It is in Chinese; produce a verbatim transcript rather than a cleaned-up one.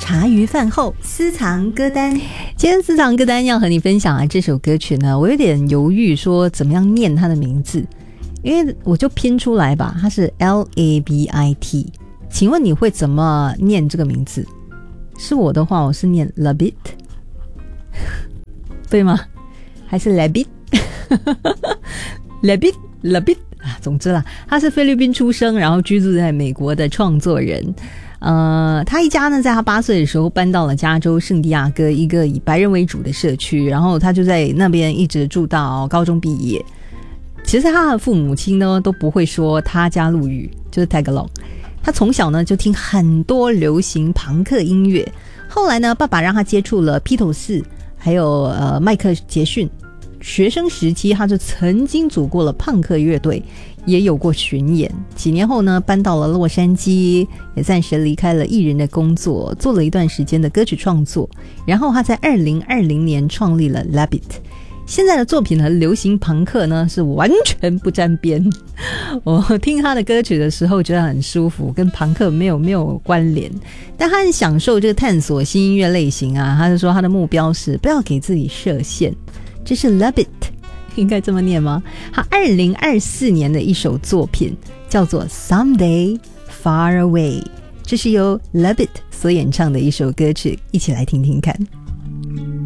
茶余饭后私藏歌单。 今天私藏歌单要和你分享的这首歌曲呢，我有点犹豫说怎么样念它的名字，因为我就拼出来吧，它是 L A B I T。 请问你会怎么念这个名字？是我的话我是念 Labit 对吗？还是 Labit Labit Labit 啊，总之啦，他是菲律宾出生，然后居住在美国的创作人。呃，他一家呢，在他八岁的时候搬到了加州圣地亚哥一个以白人为主的社区，然后他就在那边一直住到高中毕业。其实他的父母亲呢都不会说他加祿语，就是 Tagalog。他从小呢就听很多流行朋克音乐，后来呢，爸爸让他接触了披头士，还有呃迈克杰逊。学生时期他就曾经组过了朋克乐队，也有过巡演。几年后呢，搬到了洛杉矶，也暂时离开了艺人的工作，做了一段时间的歌曲创作。然后他在二零二零年创立了 Labit。 现在的作品和流行朋克呢是完全不沾边。我听他的歌曲的时候觉得很舒服，跟朋克没有没有关联，但他很享受这个探索新音乐类型啊。他就说他的目标是不要给自己设限，这是 Labit， 应该这么念吗？他二零二四年的一首作品叫做 Someday Far Away， 这是由 Labit 所演唱的一首歌曲，一起来听听看。